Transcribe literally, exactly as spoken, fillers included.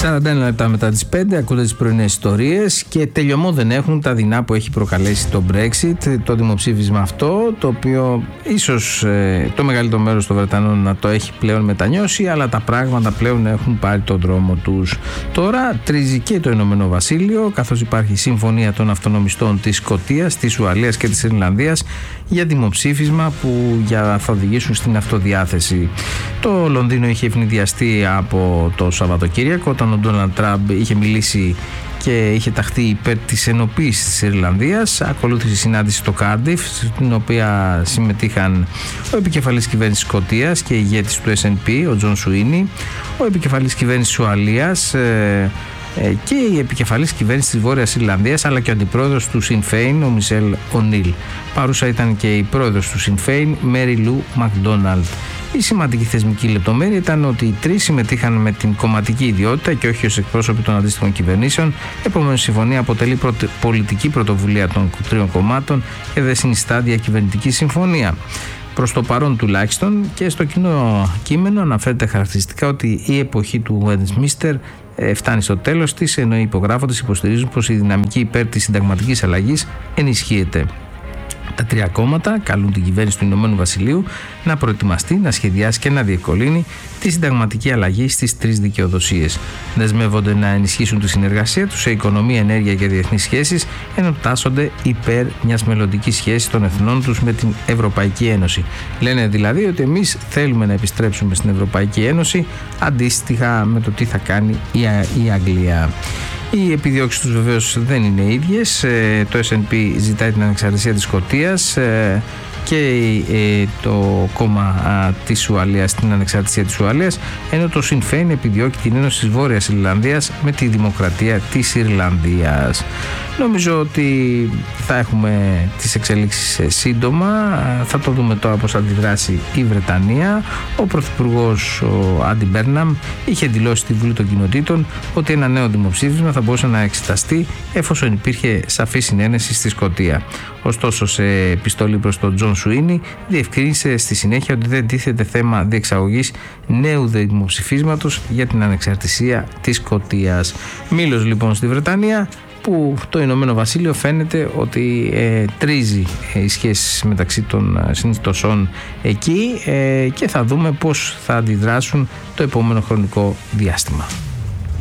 σαράντα ένα λεπτά μετά τις πέντε ακούτε τις πρωινές ιστορίες και τελειωμό δεν έχουν τα δεινά που έχει προκαλέσει το Brexit, το δημοψήφισμα αυτό, το οποίο ίσως ε, το μεγαλύτερο μέρος των Βρετανών να το έχει πλέον μετανιώσει, αλλά τα πράγματα πλέον έχουν πάρει τον δρόμο τους. Τώρα τρίζει και το Ηνωμένο Βασίλειο, καθώς υπάρχει συμφωνία των αυτονομιστών της Σκωτίας, της Ουαλίας και της Ιρλανδίας για δημοψήφισμα που για, θα οδηγήσουν στην αυτοδιάθεση. Το Λονδίνο είχε ευνηδιαστεί από το Σαββατοκύριακο όταν ο Ντόναλντ Τραμπ είχε μιλήσει και είχε ταχθεί υπέρ της ενοποίησης της Ιρλανδίας. Ακολούθησε συνάντηση στο Κάρντιφ, στην οποία συμμετείχαν ο επικεφαλής κυβέρνησης Σκωτίας και ηγέτης του Ες Εν Πι, ο Τζον Σουίνι, ο επικεφαλής κυβέρνησης Ουαλίας ε, ε, και η επικεφαλής κυβέρνησης της Βόρειας Ιρλανδίας, αλλά και ο αντιπρόεδρος του Σιν Φέιν, ο Μισελ Ονίλ. Παρούσα ήταν και η πρόεδρος του Σιν Φέιν, Μέρι Λου Μακδόναλντ. Η σημαντική θεσμική λεπτομέρεια ήταν ότι οι τρεις συμμετείχαν με την κομματική ιδιότητα και όχι ως εκπρόσωποι των αντίστοιχων κυβερνήσεων. Επομένως, η συμφωνία αποτελεί πρωτε... πολιτική πρωτοβουλία των τριών κομμάτων και δεν συνιστά διακυβερνητική συμφωνία. Προς το παρόν τουλάχιστον, και στο κοινό κείμενο αναφέρεται χαρακτηριστικά ότι η εποχή του Westminster φτάνει στο τέλος της, ενώ οι υπογράφοντες υποστηρίζουν πως η δυναμική υπέρ της συνταγματικής αλλαγής ενισχύεται. Τα τρία κόμματα καλούν την κυβέρνηση του Ηνωμένου Βασιλείου να προετοιμαστεί, να σχεδιάσει και να διευκολύνει τη συνταγματική αλλαγή στις τρεις δικαιοδοσίες. Δεσμεύονται να ενισχύσουν τη συνεργασία τους σε οικονομία, ενέργεια και διεθνείς σχέσεις, ενώ τάσσονται υπέρ μιας μελλοντικής σχέσης των εθνών τους με την Ευρωπαϊκή Ένωση. Λένε δηλαδή ότι εμείς θέλουμε να επιστρέψουμε στην Ευρωπαϊκή Ένωση, αντίστοιχα με το τι θα κάνει η Αγγλία. Οι επιδιώξεις τους βεβαίως δεν είναι ίδιες. Το Ες Εν Πι ζητάει την ανεξαρτησία της Σκωτίας και το κόμμα της Ουαλίας την ανεξαρτησία της Ουαλίας, ενώ το Σιν Φέιν επιδιώκει την ένωση της Βόρειας Ιρλανδίας με τη δημοκρατία της Ιρλανδίας. Νομίζω ότι θα έχουμε τις εξελίξεις σύντομα. Θα το δούμε τώρα πώς θα αντιδράσει η Βρετανία. Ο Πρωθυπουργός ο Άντι Μπέρναμ είχε δηλώσει στη Βουλή των Κοινοτήτων ότι ένα νέο δημοψήφισμα θα μπορούσε να εξεταστεί εφόσον υπήρχε σαφή συνένεση στη Σκωτία. Ωστόσο, σε επιστολή προς τον Τζον Σουίνι, διευκρίνησε στη συνέχεια ότι δεν τίθεται θέμα διεξαγωγής νέου δημοψηφίσματος για την ανεξαρτησία της Σκωτίας. Μήλος λοιπόν στη Βρετανία, που το Ηνωμένο Βασίλειο φαίνεται ότι ε, τρίζει ε, οι σχέσεις μεταξύ των ε, συνιστοσών εκεί ε, και θα δούμε πώς θα αντιδράσουν το επόμενο χρονικό διάστημα.